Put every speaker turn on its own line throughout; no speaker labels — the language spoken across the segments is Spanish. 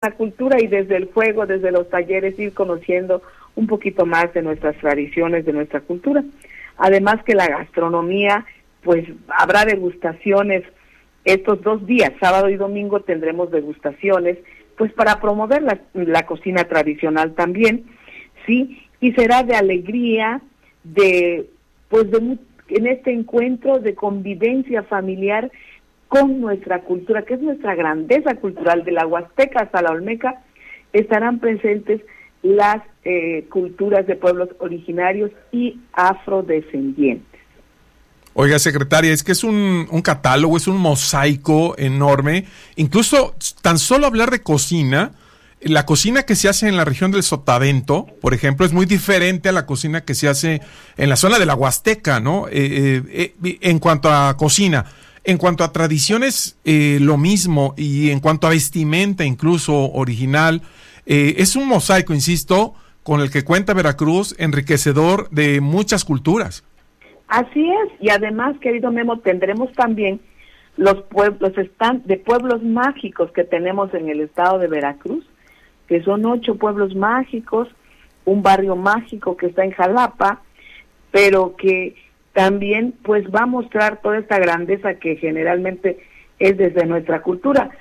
la cultura y desde el juego, desde los talleres, ir conociendo un poquito más de nuestras tradiciones, de nuestra cultura. Además que la gastronomía, pues habrá degustaciones estos 2 días, sábado y domingo tendremos degustaciones, pues para promover la cocina tradicional también, sí, y será de alegría, en este encuentro de convivencia familiar con nuestra cultura, que es nuestra grandeza cultural, de la Huasteca hasta la Olmeca, estarán presentes las culturas de pueblos originarios y afrodescendientes.
Oiga, secretaria, es que es un catálogo, es un mosaico enorme. Incluso tan solo hablar de cocina, la cocina que se hace en la región del Sotavento, por ejemplo, es muy diferente a la cocina que se hace en la zona de la Huasteca, ¿no? En cuanto a cocina. En cuanto a tradiciones, lo mismo, y en cuanto a vestimenta incluso original, es un mosaico, insisto, con el que cuenta Veracruz, enriquecedor de muchas culturas.
Así es, y además, querido Memo, tendremos también los stands de pueblos mágicos que tenemos en el estado de Veracruz, que son 8 pueblos mágicos, un barrio mágico que está en Jalapa, pero que también pues va a mostrar toda esta grandeza que generalmente es desde nuestra cultura.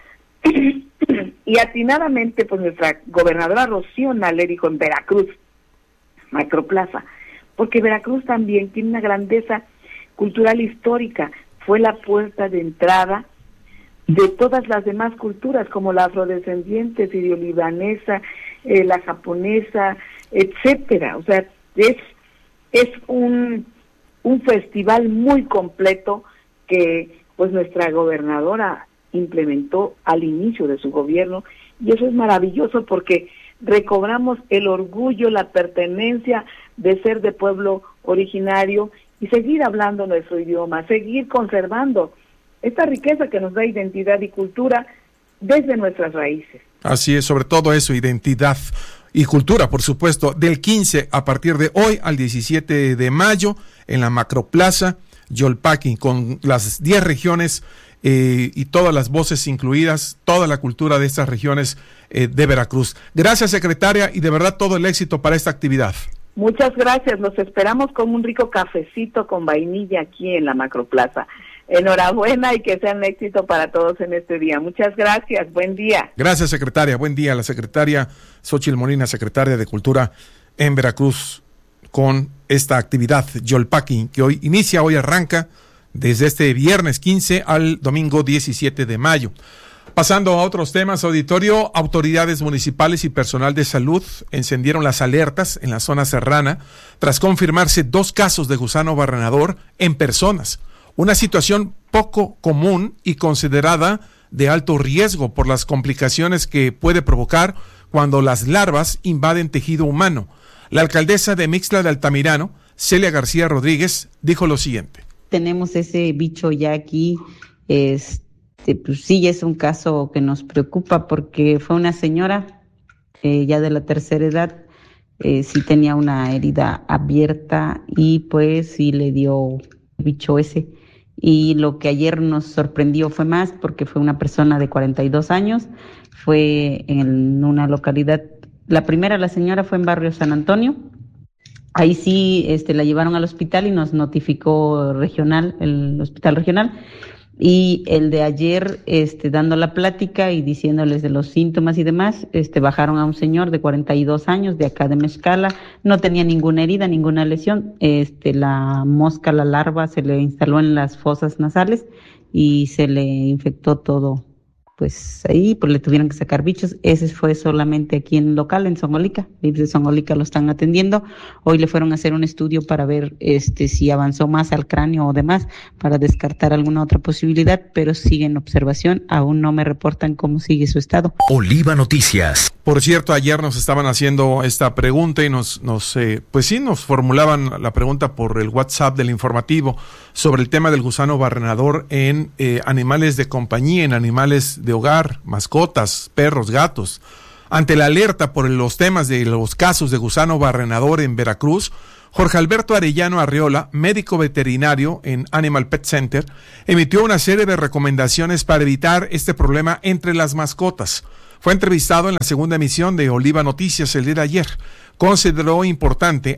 Y atinadamente pues nuestra gobernadora Rocío Nale dijo en Veracruz, Macroplaza, porque Veracruz también tiene una grandeza cultural histórica, fue la puerta de entrada de todas las demás culturas, como la afrodescendiente, sirio-libanesa, la japonesa, etcétera. O sea, es un festival muy completo que pues nuestra gobernadora implementó al inicio de su gobierno, y eso es maravilloso porque recobramos el orgullo, la pertenencia de ser de pueblo originario y seguir hablando nuestro idioma, seguir conservando esta riqueza que nos da identidad y cultura desde nuestras raíces.
Así es, sobre todo eso, identidad y cultura, por supuesto, del 15 a partir de hoy al 17 de mayo en la Macroplaza Yolpaqui, con las 10 regiones y todas las voces incluidas, toda la cultura de estas regiones de Veracruz. Gracias, secretaria, y de verdad todo el éxito para esta actividad.
Muchas gracias, los esperamos con un rico cafecito con vainilla aquí en la Macroplaza. Enhorabuena y que sea un éxito para todos en este día. Muchas gracias, buen día.
Gracias, secretaria, buen día. La secretaria Xóchitl Molina, secretaria de Cultura en Veracruz, con esta actividad Yolpaqui, que hoy arranca desde este viernes 15 al domingo 17 de mayo. Pasando a otros temas, auditorio, autoridades municipales y personal de salud encendieron las alertas en la zona serrana tras confirmarse 2 casos de gusano barrenador en personas. Una situación poco común y considerada de alto riesgo por las complicaciones que puede provocar cuando las larvas invaden tejido humano. La alcaldesa de Mixtla de Altamirano, Celia García Rodríguez, dijo lo siguiente.
Tenemos ese bicho ya aquí, pues sí, es un caso que nos preocupa porque fue una señora ya de la tercera edad, sí tenía una herida abierta y pues sí le dio bicho ese. Y lo que ayer nos sorprendió fue más porque fue una persona de 42 años, fue en una localidad, la primera, la señora fue en Barrio San Antonio, ahí sí la llevaron al hospital y nos notificó el hospital regional, y el de ayer dando la plática y diciéndoles de los síntomas y demás, bajaron a un señor de 42 años de acá de Mezcala, no tenía ninguna herida, ninguna lesión, la mosca, la larva se le instaló en las fosas nasales y se le infectó todo, pues ahí pues le tuvieron que sacar bichos. Ese fue solamente aquí en local, en Zongolica, de Zongolica lo están atendiendo. Hoy le fueron a hacer un estudio para ver si avanzó más al cráneo o demás, para descartar alguna otra posibilidad, pero sigue en observación, aún no me reportan cómo sigue su estado.
Oliva Noticias.
Por cierto, ayer nos estaban haciendo esta pregunta y nos formulaban la pregunta por el WhatsApp del informativo sobre el tema del gusano barrenador en animales de compañía, en animales de hogar, mascotas, perros, gatos. Ante la alerta por los temas de los casos de gusano barrenador en Veracruz, Jorge Alberto Arellano Arriola, médico veterinario en Animal Pet Center, emitió una serie de recomendaciones para evitar este problema entre las mascotas. Fue entrevistado en la segunda emisión de Oliva Noticias el día de ayer. Consideró importante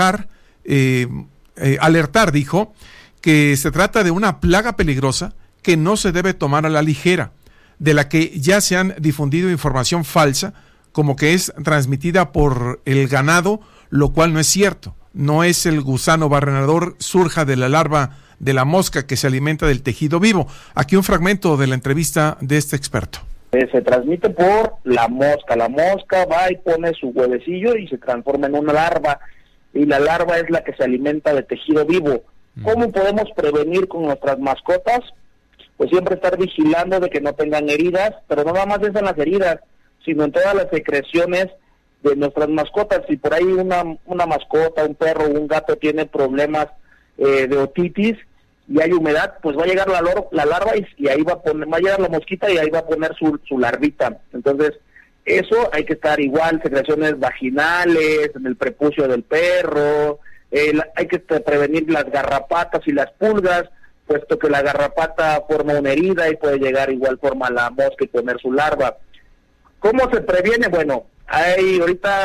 alertar, dijo, que se trata de una plaga peligrosa que no se debe tomar a la ligera, de la que ya se han difundido información falsa, como que es transmitida por el ganado, lo cual no es cierto. No es el gusano barrenador, surja de la larva de la mosca que se alimenta del tejido vivo. Aquí un fragmento de la entrevista de este experto.
Se transmite por la mosca va y pone su huevecillo y se transforma en una larva, y la larva es la que se alimenta de tejido vivo. ¿Cómo podemos prevenir con nuestras mascotas? Pues siempre estar vigilando de que no tengan heridas, pero no nada más es en las heridas, sino en todas las secreciones de nuestras mascotas. Si por ahí una mascota, un perro o un gato tiene problemas de otitis y hay humedad, pues va a llegar la larva y ahí va a llegar la mosquita y ahí va a poner su larvita. Entonces, eso hay que estar igual, secreciones vaginales, en el prepucio del perro, hay que prevenir las garrapatas y las pulgas, puesto que la garrapata forma una herida y puede llegar igual forma a la mosca y poner su larva. ¿Cómo se previene? Bueno, hay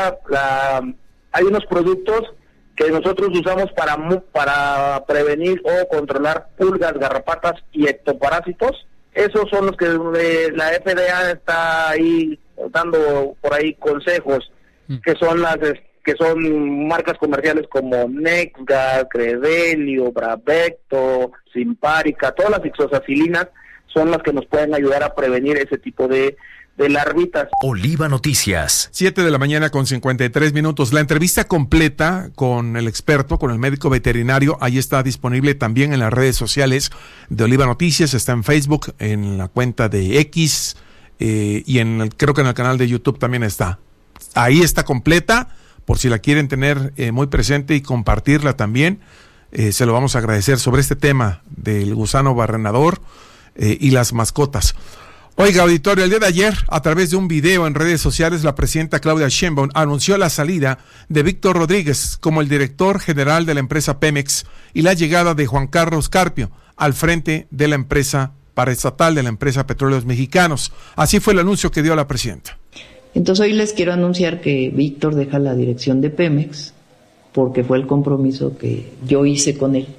unos productos que nosotros usamos para prevenir o controlar pulgas, garrapatas y ectoparásitos. Esos son los que la FDA está ahí dando por ahí consejos, que son marcas comerciales como Nexgard, Credelio, Bravecto, Simparica. Todas las ixozacilinas son las que nos pueden ayudar a prevenir ese tipo de larvitas.
Oliva Noticias.
7:53 a.m. La entrevista completa con el experto, con el médico veterinario, ahí está disponible también en las redes sociales de Oliva Noticias. Está en Facebook, en la cuenta de X y creo que en el canal de YouTube también está. Ahí está completa, por si la quieren tener muy presente y compartirla también. Se lo vamos a agradecer sobre este tema del gusano barrenador y las mascotas. Oiga, auditorio, el día de ayer, a través de un video en redes sociales, la presidenta Claudia Sheinbaum anunció la salida de Víctor Rodríguez como el director general de la empresa Pemex y la llegada de Juan Carlos Carpio al frente de la empresa paraestatal, de la empresa Petróleos Mexicanos. Así fue el anuncio que dio la presidenta.
Entonces hoy les quiero anunciar que Víctor deja la dirección de Pemex porque fue el compromiso que yo hice con él.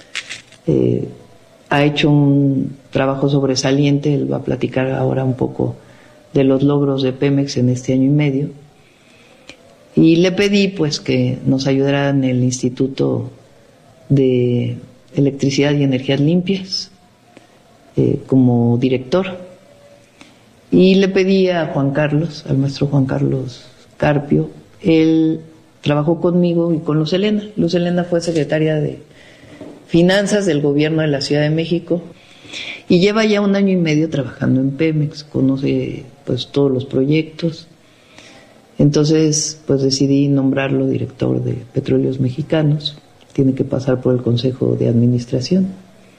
Ha hecho un trabajo sobresaliente, él va a platicar ahora un poco de los logros de Pemex en este año y medio. Y le pedí pues que nos ayudara en el Instituto de Electricidad y Energías Limpias como director. Y le pedí a Juan Carlos, al maestro Juan Carlos Carpio, él trabajó conmigo y con Luz Helena. Luz Helena fue secretaria de Finanzas del Gobierno de la Ciudad de México y lleva ya 1 año y medio trabajando en Pemex, conoce pues todos los proyectos. Entonces pues decidí nombrarlo director de Petróleos Mexicanos, tiene que pasar por el Consejo de Administración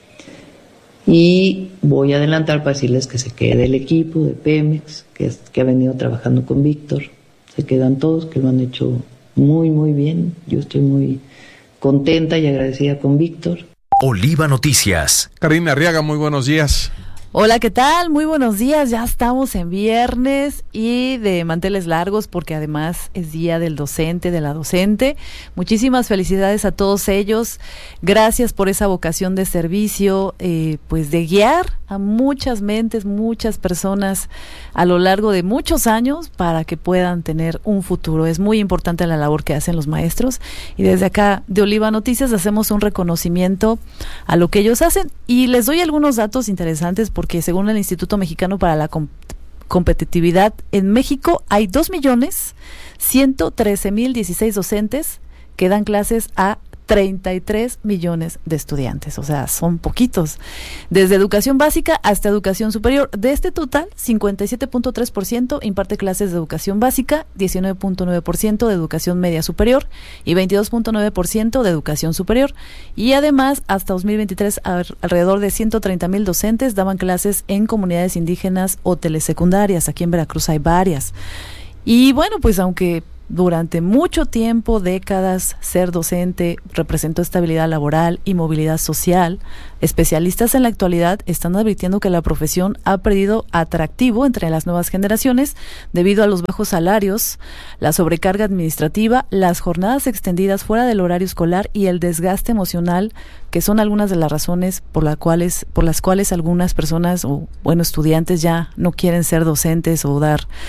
y voy a adelantar para decirles que se quede el equipo de Pemex que ha venido trabajando con Víctor, se quedan todos, que lo han hecho muy muy bien. Yo estoy muy contenta y agradecida con Víctor.
Oliva Noticias.
Karina Arriaga, muy buenos días.
Hola, ¿qué tal? Muy buenos días, ya estamos en viernes y de manteles largos porque además es día del docente, de la docente. Muchísimas felicidades a todos ellos, gracias por esa vocación de servicio, pues de guiar a muchas mentes, muchas personas a lo largo de muchos años para que puedan tener un futuro. Es muy importante la labor que hacen los maestros y desde acá de Oliva Noticias hacemos un reconocimiento a lo que ellos hacen y les doy algunos datos interesantes porque según el Instituto Mexicano para la Competitividad, en México hay 2.113.016 docentes que dan clases a 33 millones de estudiantes, o sea, son poquitos. Desde educación básica hasta educación superior. De este total, 57.3% imparte clases de educación básica, 19.9% de educación media superior y 22.9% de educación superior. Y además, hasta 2023, alrededor de 130,000 docentes daban clases en comunidades indígenas o telesecundarias. Aquí en Veracruz hay varias. Y bueno, pues aunque durante mucho tiempo, décadas, ser docente representó estabilidad laboral y movilidad social. Especialistas en la actualidad están advirtiendo que la profesión ha perdido atractivo entre las nuevas generaciones debido a los bajos salarios, la sobrecarga administrativa, las jornadas extendidas fuera del horario escolar y el desgaste emocional, que son algunas de las razones por las cuales algunas personas o estudiantes ya no quieren ser docentes o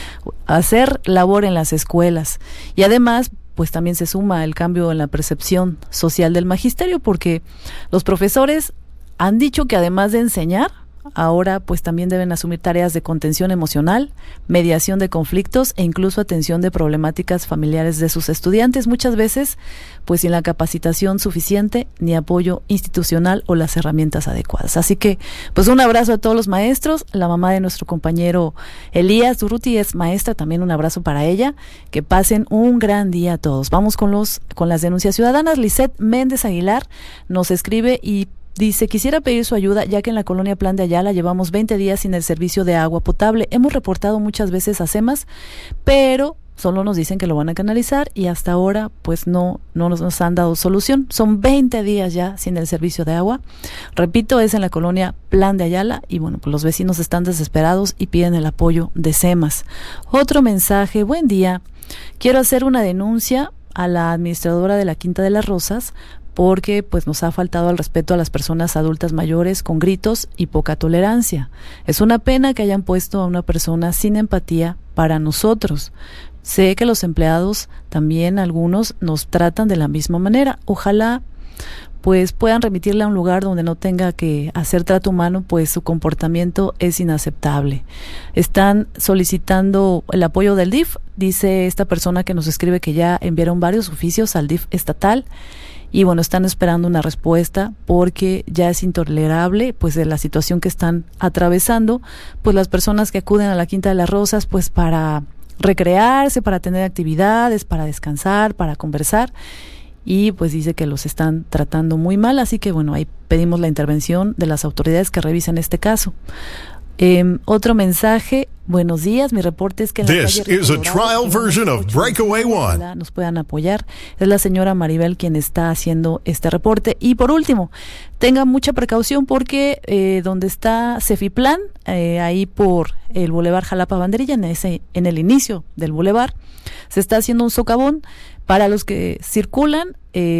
hacer labor en las escuelas. Y además, pues también se suma el cambio en la percepción social del magisterio, porque los profesores han dicho que además de enseñar, ahora pues también deben asumir tareas de contención emocional, mediación de conflictos e incluso atención de problemáticas familiares de sus estudiantes, muchas veces pues sin la capacitación suficiente ni apoyo institucional o las herramientas adecuadas. Así que pues un abrazo a todos los maestros. La mamá de nuestro compañero Elías Durruti es maestra, también un abrazo para ella. Que pasen un gran día a todos. Vamos con las denuncias ciudadanas. Lisette Méndez Aguilar nos escribe y dice: quisiera pedir su ayuda, ya que en la colonia Plan de Ayala llevamos 20 días sin el servicio de agua potable. Hemos reportado muchas veces a CEMAS, pero solo nos dicen que lo van a canalizar y hasta ahora pues no nos han dado solución. Son 20 días ya sin el servicio de agua. Repito, es en la colonia Plan de Ayala y bueno, pues los vecinos están desesperados y piden el apoyo de CEMAS. Otro mensaje: buen día, quiero hacer una denuncia a la administradora de la Quinta de las Rosas porque pues nos ha faltado al respeto a las personas adultas mayores con gritos y poca tolerancia. Es una pena que hayan puesto a una persona sin empatía para nosotros. Sé que los empleados también, algunos, nos tratan de la misma manera. Ojalá pues puedan remitirla a un lugar donde no tenga que hacer trato humano, pues su comportamiento es inaceptable. Están solicitando el apoyo del DIF, dice esta persona que nos escribe que ya enviaron varios oficios al DIF estatal. Y bueno, están esperando una respuesta porque ya es intolerable pues de la situación que están atravesando pues las personas que acuden a la Quinta de las Rosas pues para recrearse, para tener actividades, para descansar, para conversar, y pues dice que los están tratando muy mal, así que bueno, ahí pedimos la intervención de las autoridades que revisen este caso. Otro mensaje: buenos días, mi reporte es que en la
This
calle
is a trial version of Breakaway One.
Nos puedan apoyar. Es la señora Maribel quien está haciendo este reporte. Y por último, tengan mucha precaución porque donde está Cefiplan, ahí por el Boulevard Jalapa Banderilla, en el inicio del bulevar, se está haciendo un socavón para los que circulan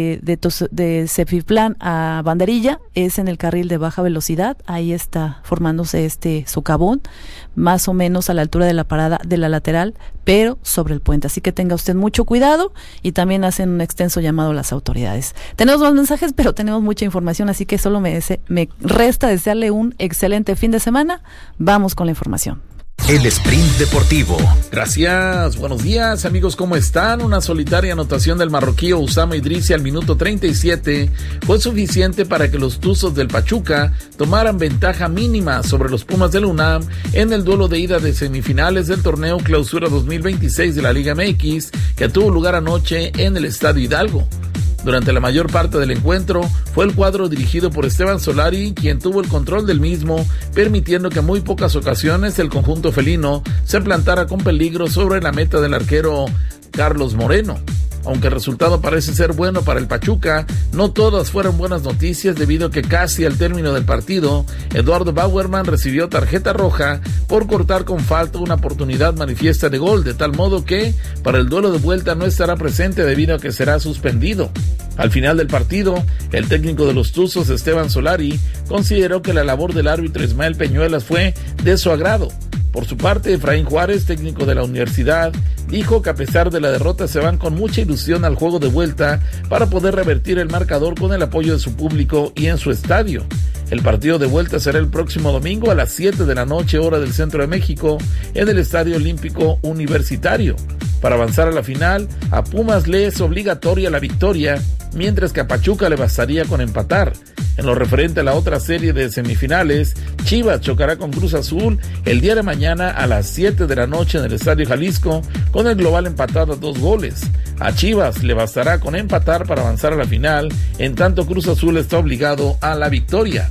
de Cefiplan a Banderilla. Es en el carril de baja velocidad, ahí está formándose este socavón, más o menos a la altura de la parada de la lateral, pero sobre el puente, así que tenga usted mucho cuidado, y también hacen un extenso llamado a las autoridades. Tenemos más mensajes, pero tenemos mucha información, así que solo me resta desearle un excelente fin de semana. Vamos con la información.
El Sprint Deportivo.
Gracias, buenos días amigos, ¿cómo están? Una solitaria anotación del marroquí Oussama Idrissi al minuto 37 fue suficiente para que los Tuzos del Pachuca tomaran ventaja mínima sobre los Pumas del UNAM en el duelo de ida de semifinales del torneo Clausura 2026 de la Liga MX, que tuvo lugar anoche en el Estadio Hidalgo. Durante la mayor parte del encuentro, fue el cuadro dirigido por Esteban Solari quien tuvo el control del mismo, permitiendo que en muy pocas ocasiones el conjunto felino se plantara con peligro sobre la meta del arquero Carlos Moreno. Aunque el resultado parece ser bueno para el Pachuca, no todas fueron buenas noticias debido a que casi al término del partido, Eduardo Bauerman recibió tarjeta roja por cortar con falta una oportunidad manifiesta de gol, de tal modo que para el duelo de vuelta no estará presente debido a que será suspendido. Al final del partido, el técnico de los Tuzos, Esteban Solari, consideró que la labor del árbitro Ismael Peñuelas fue de su agrado. Por su parte, Efraín Juárez, técnico de la universidad, dijo que a pesar de la derrota se van con mucha ilusión al juego de vuelta para poder revertir el marcador con el apoyo de su público y en su estadio. El partido de vuelta será el próximo domingo a las 7 de la noche, hora del Centro de México, en el Estadio Olímpico Universitario. Para avanzar a la final, a Pumas le es obligatoria la victoria, mientras que a Pachuca le bastaría con empatar. En lo referente a la otra serie de semifinales, Chivas chocará con Cruz Azul el día de mañana a las 7 de la noche en el Estadio Jalisco, con el global empatado a 2 goles. A Chivas le bastará con empatar para avanzar a la final, en tanto Cruz Azul está obligado a la victoria.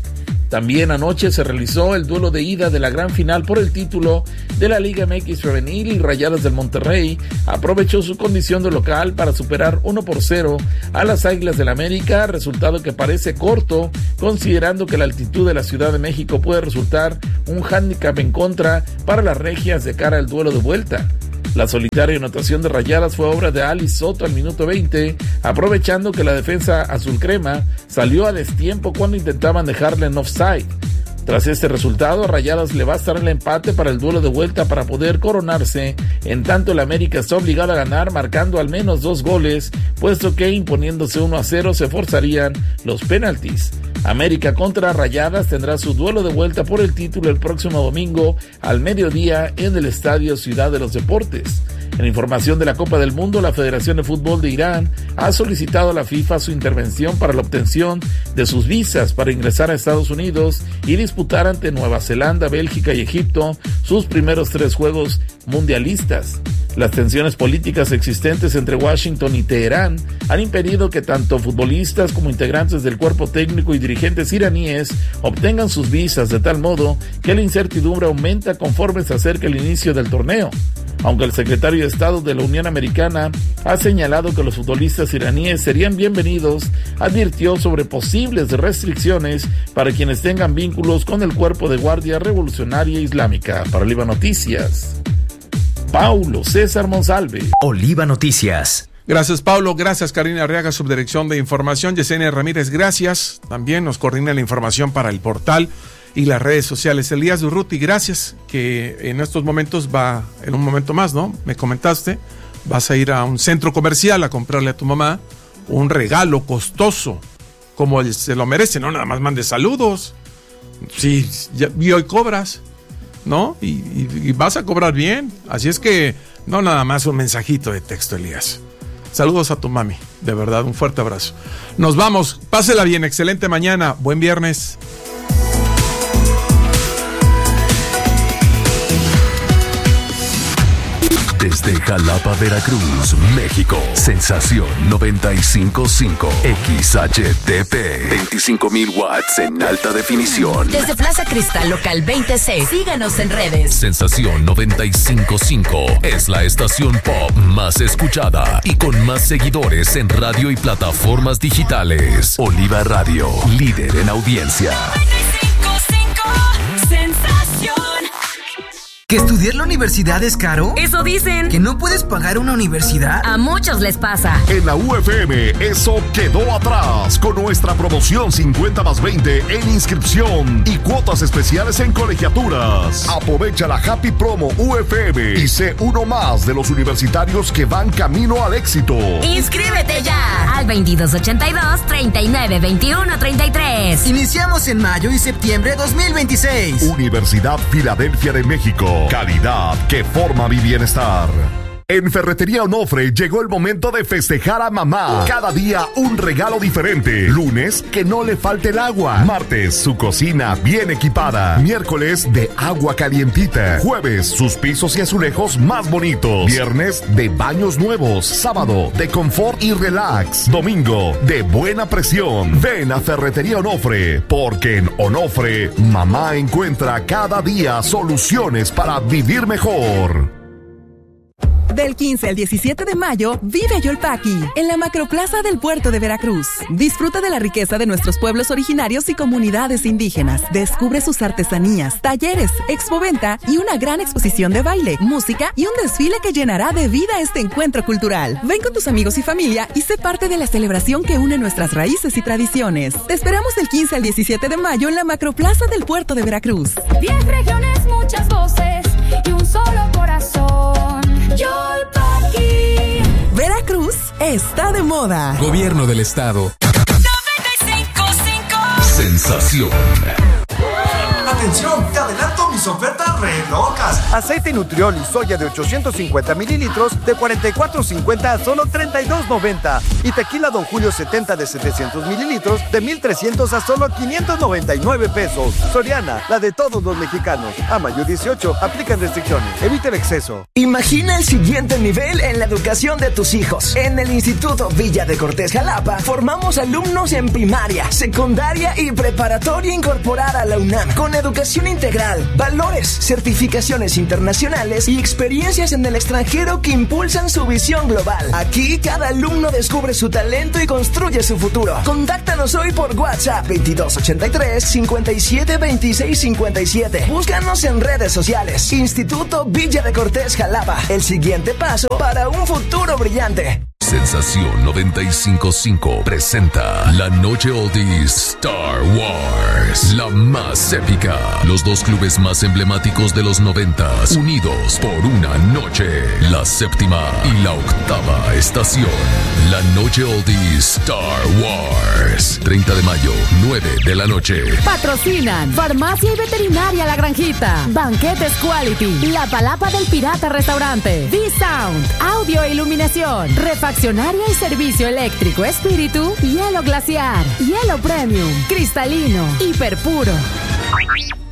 También anoche se realizó el duelo de ida de la gran final por el título de la Liga MX Femenil y Rayadas del Monterrey aprovechó su condición de local para superar 1-0 a las Águilas del América, resultado que parece corto considerando que la altitud de la Ciudad de México puede resultar un hándicap en contra para las regias de cara al duelo de vuelta. La solitaria anotación de Rayadas fue obra de Alice Soto al minuto 20, aprovechando que la defensa azul crema salió a destiempo cuando intentaban dejarle en offside. Tras este resultado, a Rayadas le bastará el empate para el duelo de vuelta para poder coronarse, en tanto el América está obligado a ganar marcando al menos 2 goles, puesto que imponiéndose 1-0 se forzarían los penaltis. América contra Rayadas tendrá su duelo de vuelta por el título el próximo domingo al mediodía en el Estadio Ciudad de los Deportes. En información de la Copa del Mundo, la Federación de Fútbol de Irán ha solicitado a la FIFA su intervención para la obtención de sus visas para ingresar a Estados Unidos y disputar ante Nueva Zelanda, Bélgica y Egipto sus primeros 3 juegos mundialistas. Las tensiones políticas existentes entre Washington y Teherán han impedido que tanto futbolistas como integrantes del cuerpo técnico y dirigentes iraníes obtengan sus visas, de tal modo que la incertidumbre aumenta conforme se acerca el inicio del torneo. Aunque el secretario de Estado de la Unión Americana ha señalado que los futbolistas iraníes serían bienvenidos, advirtió sobre posibles restricciones para quienes tengan vínculos con el Cuerpo de Guardia Revolucionaria Islámica. Para Oliva Noticias, Paulo César Monsalve.
Oliva Noticias.
Gracias, Paulo. Gracias, Karina Arriaga, subdirección de información. Yesenia Ramírez, gracias. También nos coordina la información para el portal y las redes sociales. Elías Durruti, gracias, que en estos momentos va, en un momento más, ¿no? Me comentaste, vas a ir a un centro comercial a comprarle a tu mamá un regalo costoso, como se lo merece, no nada más mande saludos. Sí, y hoy cobras, ¿no? Y vas a cobrar bien, así es que no nada más un mensajito de texto, Elías. Saludos a tu mami, de verdad, un fuerte abrazo. Nos vamos, pásela bien, excelente mañana, buen viernes.
Desde Jalapa, Veracruz, México. Sensación 95.5 XHTP. 25,000 watts en alta definición.
Desde Plaza Cristal Local 20C. Síganos en redes.
Sensación 95.5 es la estación pop más escuchada y con más seguidores en radio y plataformas digitales. Oliva Radio, líder en audiencia.
95.5 Sensación.
¿Que estudiar la universidad es caro?
Eso dicen.
¿Que no puedes pagar una universidad?
A muchos les pasa.
En la UFM eso quedó atrás con nuestra promoción 50+20 en inscripción y cuotas especiales en colegiaturas. Aprovecha la Happy Promo UFM y sé uno más de los universitarios que van camino al éxito.
¡Inscríbete ya! Al 2282-3921-33.
Iniciamos en mayo y septiembre de 2026.
Universidad Filadelfia de México. Calidad que forma mi bienestar. En Ferretería Onofre llegó el momento de festejar a mamá. Cada día un regalo diferente. Lunes, que no le falte el agua. Martes, su cocina bien equipada. Miércoles, de agua calientita. Jueves, sus pisos y azulejos más bonitos. Viernes, de baños nuevos. Sábado, de confort y relax. Domingo, de buena presión. Ven a Ferretería Onofre, porque en Onofre, mamá encuentra cada día soluciones para vivir mejor.
Del 15 al 17 de mayo, vive Yolpaqui en la Macroplaza del Puerto de Veracruz. Disfruta de la riqueza de nuestros pueblos originarios y comunidades indígenas. Descubre sus artesanías, talleres, expoventa y una gran exposición de baile, música y un desfile que llenará de vida este encuentro cultural. Ven con tus amigos y familia y sé parte de la celebración que une nuestras raíces y tradiciones. Te esperamos del 15 al 17 de mayo en la Macroplaza del Puerto de Veracruz.
10 regiones, muchas voces y un solo corazón. Yolpaqui.
Veracruz está de moda.
Gobierno del Estado.
95.5
Sensación.
Atención, te adelanto mis
mis ofertas re locas. Aceite Nutriol y soya de 850 mililitros de $44.50 a solo $32.90. Y tequila Don Julio 70 de 700 mililitros de $1,300 a solo $599. Soriana, la de todos los mexicanos. A mayo 18, aplican restricciones. Evite el exceso.
Imagina el siguiente nivel en la educación de tus hijos. En el Instituto Villa de Cortés Jalapa formamos alumnos en primaria, secundaria y preparatoria incorporada a la UNAM, con educación integral, valores, certificaciones internacionales y experiencias en el extranjero que impulsan su visión global. Aquí cada alumno descubre su talento y construye su futuro. Contáctanos hoy por WhatsApp 2283-572657. Búscanos en redes sociales. Instituto Villa de Cortés Jalapa. El siguiente paso para un futuro brillante.
Sensación 95.5 presenta La Noche Oldies Star Wars, la más épica. Los dos clubes más emblemáticos de los 90s, unidos por una noche. La séptima y la octava estación. La Noche Oldies Star Wars. 30 de mayo, 9 de la noche.
Patrocinan Farmacia y Veterinaria La Granjita, Banquetes Quality, La Palapa del Pirata Restaurante, D-Sound, Audio e Iluminación, Refaccionaria y Servicio Eléctrico Espíritu, Hielo Glaciar, Hielo Premium, Cristalino, Hiperpuro.